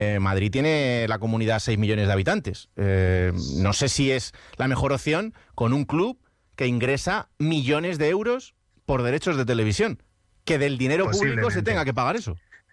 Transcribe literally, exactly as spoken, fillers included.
Eh, Madrid tiene la comunidad seis millones de habitantes. Eh, no sé si es la mejor opción con un club que ingresa millones de euros por derechos de televisión. Que del dinero público se tenga que pagar eso.